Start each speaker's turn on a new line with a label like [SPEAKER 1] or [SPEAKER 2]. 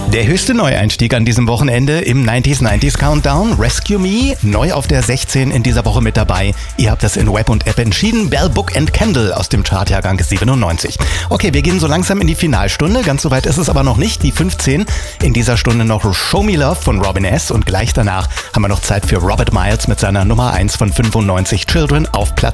[SPEAKER 1] Der höchste Neueinstieg an diesem Wochenende im 90s Countdown. Rescue Me, neu auf der 16 in dieser Woche mit dabei. Ihr habt das in Web und App entschieden. Bell, Book and Candle aus dem Chartjahrgang 97. Okay, wir gehen so langsam in die Finalstunde. Ganz so weit ist es aber noch nicht. Die 15. In dieser Stunde noch Show Me Love von Robin S. Und gleich danach haben wir noch Zeit für Robert Miles mit seiner Nummer 1 von 95, Children auf Platz